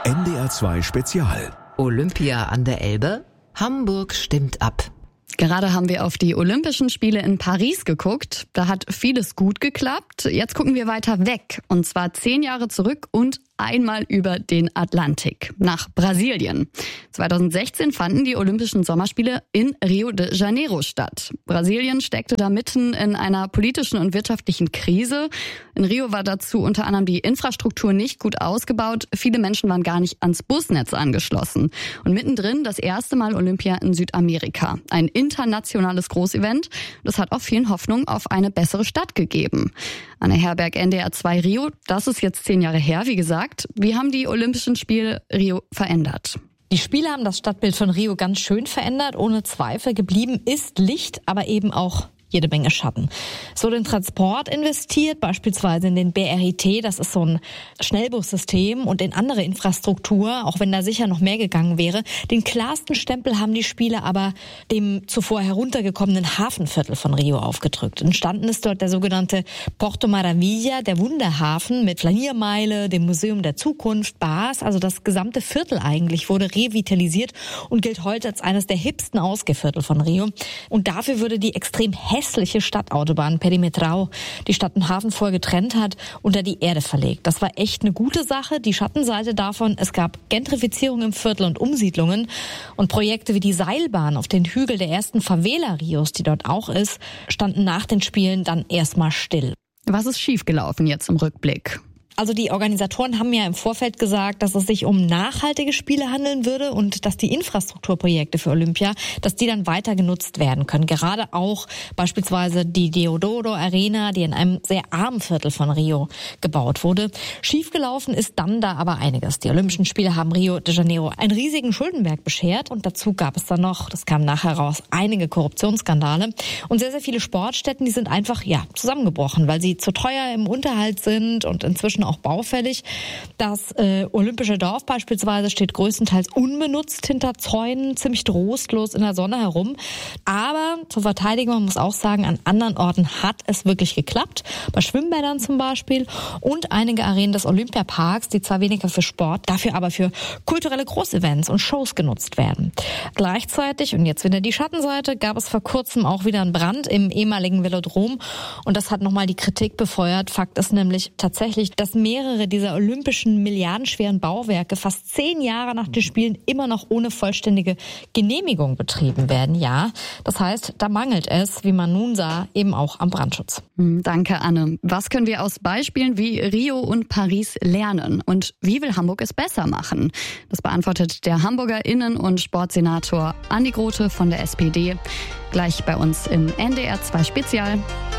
NDR 2 Spezial. Olympia an der Elbe? Hamburg stimmt ab. Gerade haben wir auf die Olympischen Spiele in Paris geguckt. Da hat vieles gut geklappt. Jetzt gucken wir weiter weg. Und zwar 10 Jahre zurück und einmal über den Atlantik nach Brasilien. 2016 fanden die Olympischen Sommerspiele in Rio de Janeiro statt. Brasilien steckte da mitten in einer politischen und wirtschaftlichen Krise. In Rio war dazu unter anderem die Infrastruktur nicht gut ausgebaut. Viele Menschen waren gar nicht ans Busnetz angeschlossen. Und mittendrin das erste Mal Olympia in Südamerika. Ein internationales Großevent. Das hat auch vielen Hoffnung auf eine bessere Stadt gegeben. Anne Herberg, NDR 2 Rio. Das ist jetzt 10 Jahre her, wie gesagt. Wie haben die Olympischen Spiele Rio verändert? Die Spiele haben das Stadtbild von Rio ganz schön verändert. Ohne Zweifel geblieben ist Licht, aber eben auch jede Menge Schatten. Es wurde in Transport investiert, beispielsweise in den BRIT, das ist so ein Schnellbussystem, und in andere Infrastruktur, auch wenn da sicher noch mehr gegangen wäre. Den klarsten Stempel haben die Spiele aber dem zuvor heruntergekommenen Hafenviertel von Rio aufgedrückt. Entstanden ist dort der sogenannte Porto Maravilla, der Wunderhafen mit Flaniermeile, dem Museum der Zukunft, Bars, also das gesamte Viertel eigentlich wurde revitalisiert und gilt heute als eines der hipsten Ausgehviertel von Rio. Und dafür würde die extrem hässliche Stadtautobahn Perimetral, die Stadt und Hafen voll getrennt hat, unter die Erde verlegt. Das war echt eine gute Sache. Die Schattenseite davon, es gab Gentrifizierung im Viertel und Umsiedlungen. Und Projekte wie die Seilbahn auf den Hügel der ersten Favela Rios, die dort auch ist, standen nach den Spielen dann erstmal still. Was ist schiefgelaufen jetzt im Rückblick? Also die Organisatoren haben ja im Vorfeld gesagt, dass es sich um nachhaltige Spiele handeln würde und dass die Infrastrukturprojekte für Olympia, dass die dann weiter genutzt werden können. Gerade auch beispielsweise die Deodoro Arena, die in einem sehr armen Viertel von Rio gebaut wurde. Schiefgelaufen ist dann da aber einiges. Die Olympischen Spiele haben Rio de Janeiro einen riesigen Schuldenberg beschert und dazu gab es dann noch, das kam nachher raus, einige Korruptionsskandale. Und sehr, sehr viele Sportstätten, die sind einfach zusammengebrochen, weil sie zu teuer im Unterhalt sind und inzwischen auch baufällig. Das Olympische Dorf beispielsweise steht größtenteils unbenutzt hinter Zäunen, ziemlich trostlos in der Sonne herum. Aber zur Verteidigung, man muss auch sagen, an anderen Orten hat es wirklich geklappt. Bei Schwimmbädern zum Beispiel und einige Arenen des Olympiaparks, die zwar weniger für Sport, dafür aber für kulturelle Großevents und Shows genutzt werden. Gleichzeitig, und jetzt wieder die Schattenseite, gab es vor kurzem auch wieder einen Brand im ehemaligen Velodrom und das hat nochmal die Kritik befeuert. Fakt ist nämlich tatsächlich, dass mehrere dieser olympischen milliardenschweren Bauwerke fast 10 Jahre nach den Spielen immer noch ohne vollständige Genehmigung betrieben werden. Ja, das heißt, da mangelt es, wie man nun sah, eben auch am Brandschutz. Danke, Anne. Was können wir aus Beispielen wie Rio und Paris lernen? Und wie will Hamburg es besser machen? Das beantwortet der Hamburger Innen- und Sportsenator Andi Grote von der SPD gleich bei uns im NDR 2 Spezial.